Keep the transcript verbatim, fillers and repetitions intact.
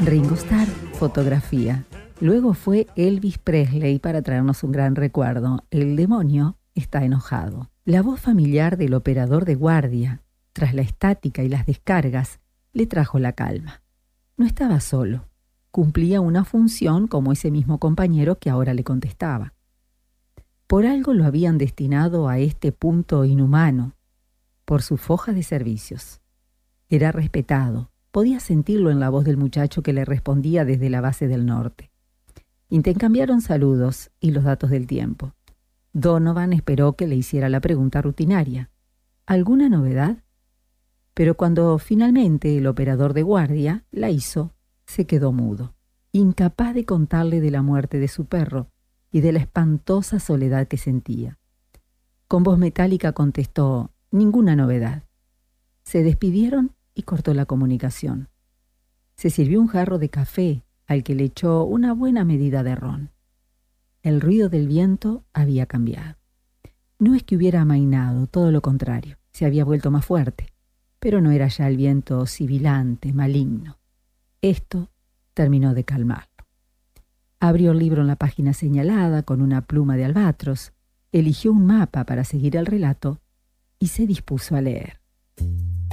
Ringo Starr, fotografía. Luego fue Elvis Presley para traernos un gran recuerdo. El demonio está enojado. La voz familiar del operador de guardia, tras la estática y las descargas, le trajo la calma. No estaba solo. Cumplía una función como ese mismo compañero que ahora le contestaba. Por algo lo habían destinado a este punto inhumano, por su foja de servicios. Era respetado. Podía sentirlo en la voz del muchacho que le respondía desde la base del norte. Intercambiaron saludos y los datos del tiempo. Donovan esperó que le hiciera la pregunta rutinaria. ¿Alguna novedad? Pero cuando finalmente el operador de guardia la hizo, se quedó mudo, incapaz de contarle de la muerte de su perro y de la espantosa soledad que sentía. Con voz metálica contestó: ninguna novedad. Se despidieron y cortó la comunicación. Se sirvió un jarro de café al que le echó una buena medida de ron. El ruido del viento había cambiado. No es que hubiera amainado, todo lo contrario, se había vuelto más fuerte, pero no era ya el viento sibilante, maligno. Esto terminó de calmarlo. Abrió el libro en la página señalada con una pluma de albatros, eligió un mapa para seguir el relato y se dispuso a leer.